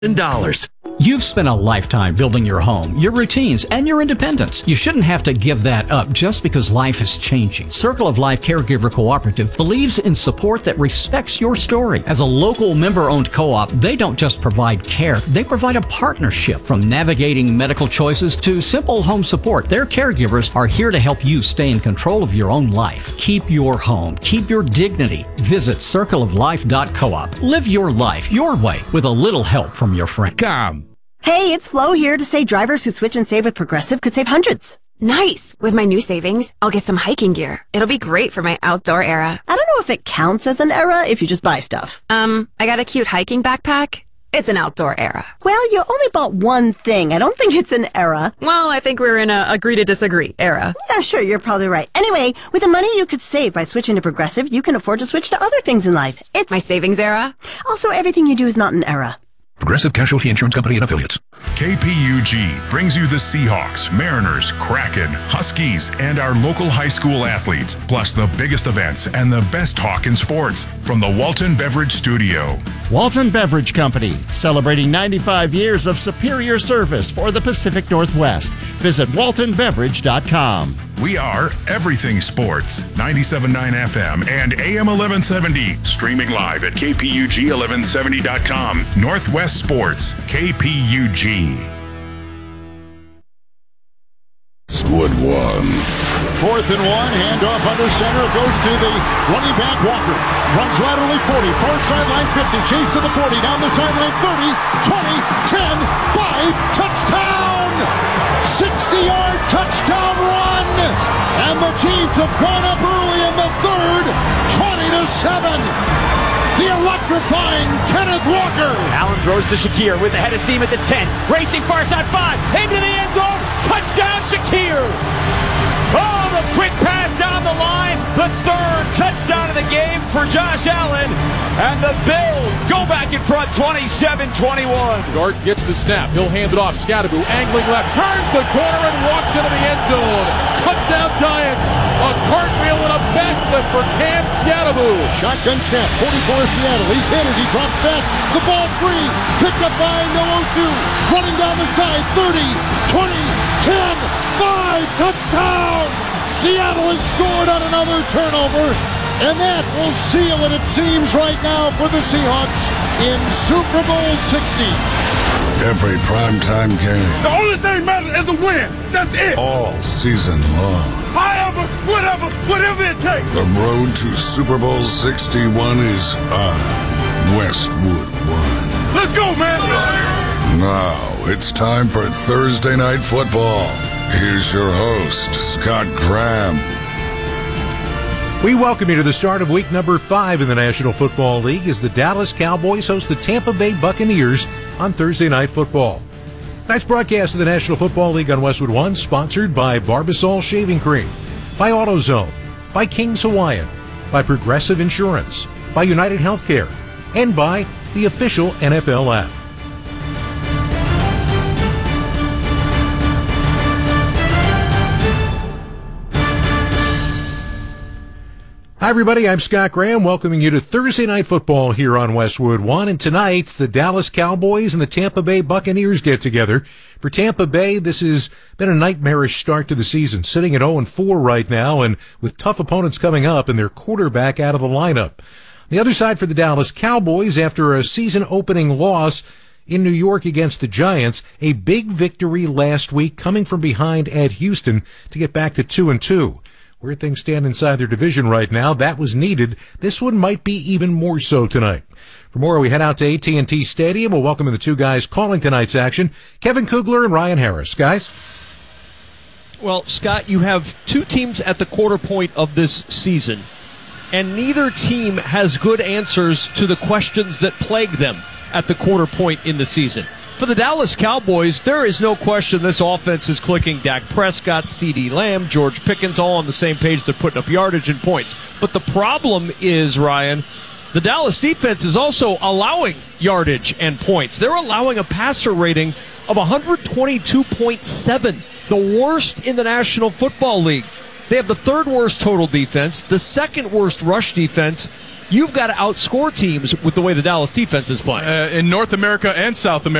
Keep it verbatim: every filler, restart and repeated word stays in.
dollars. You've spent a lifetime building your home, your routines, and your independence. You shouldn't have to give that up just because life is changing. Circle of Life Caregiver Cooperative believes in support that respects your story. As a local member-owned co-op, they don't just provide care, they provide a partnership. From navigating medical choices to simple home support, their caregivers are here to help you stay in control of your own life. Keep your home. Keep your dignity. Visit circle of life dot coop. Live your life your way with a little help from your friend. Come. Hey, it's Flo here to say drivers who switch and save with Progressive could save hundreds. Nice! With my new savings, I'll get some hiking gear. It'll be great for my outdoor era. I don't know if it counts as an era if you just buy stuff. Um, I got a cute hiking backpack. It's an outdoor era. Well, you only bought one thing. I don't think it's an era. Well, I think we're in a agree to disagree era. Yeah, sure, you're probably right. Anyway, with the money you could save by switching to Progressive, you can afford to switch to other things in life. It's my savings era. Also, everything you do is not an era. Progressive Casualty Insurance Company and Affiliates. K P U G brings you the Seahawks, Mariners, Kraken, Huskies, and our local high school athletes, plus the biggest events and the best talk in sports from the Walton Beverage Studio. Walton Beverage Company, celebrating ninety-five years of superior service for the Pacific Northwest. Visit walton beverage dot com. We are Everything Sports, ninety-seven point nine F M and A M eleven seventy. Streaming live at K P U G eleven seventy dot com. Northwest Sports, K P U G. Wood one. Fourth and one, handoff under center, goes to the running back Walker. Runs laterally forty, far sideline fifty, chase to the forty, down the sideline thirty, twenty, ten, five, touchdown! sixty-yard touchdown run! And the Chiefs have gone up early in the third, twenty to seven. The electrifying Kenneth Walker. Allen throws to Shakir with the head of steam at the ten. Racing far side five. Into the end zone. Touchdown Shakir. Oh, the quick pass down the line. The third touchdown of the game for Josh Allen. And the Bills go back in front twenty-seven twenty-one. Gart gets the snap. He'll hand it off. Scatterbu angling left. Turns the corner and walks into the end zone. Touchdown Giants. A cartwheel and a backflip for Cam Scatterbu. Shotgun snap. forty-four Seattle. He's hit as he drops back. The ball free. Picked up by Nwosu. Running down the side. thirty, twenty, ten, five. Touchdown. Seattle has scored on another turnover. And that will seal it, it seems, right now for the Seahawks in Super Bowl sixty. Every primetime game. The only thing matters is a win. That's it. All season long. However, whatever, whatever it takes. The road to Super Bowl sixty-one is on Westwood One. Let's go, man. Now it's time for Thursday Night Football. Here's your host, Scott Graham. We welcome you to the start of week number five in the National Football League as the Dallas Cowboys host the Tampa Bay Buccaneers on Thursday Night Football. Tonight's broadcast of the National Football League on Westwood One, sponsored by Barbasol Shaving Cream, by AutoZone, by King's Hawaiian, by Progressive Insurance, by United Healthcare, and by the official N F L app. Hi, everybody. I'm Scott Graham, welcoming you to Thursday Night Football here on Westwood One. And tonight, the Dallas Cowboys and the Tampa Bay Buccaneers get together. For Tampa Bay, this has been a nightmarish start to the season, sitting at oh and four right now, and with tough opponents coming up and their quarterback out of the lineup. The other side for the Dallas Cowboys, after a season-opening loss in New York against the Giants, a big victory last week, coming from behind at Houston to get back to two and two. Where things stand inside their division right now, that was needed. This one might be even more so tonight. For more, we head out to A T and T Stadium. We'll welcome the two guys calling tonight's action, Kevin Kugler and Ryan Harris. Guys? Well, Scott, you have two teams at the quarter point of this season, and neither team has good answers to the questions that plague them at the quarter point in the season. For the Dallas Cowboys, there is no question this offense is clicking. Dak Prescott, CeeDee Lamb, George Pickens, all on the same page. They're putting up yardage and points. But the problem is, Ryan, the Dallas defense is also allowing yardage and points. They're allowing a passer rating of one twenty-two point seven, the worst in the National Football League. They have the third worst total defense, the second worst rush defense, you've got to outscore teams with the way the Dallas defense is playing. Uh, in North America and South America.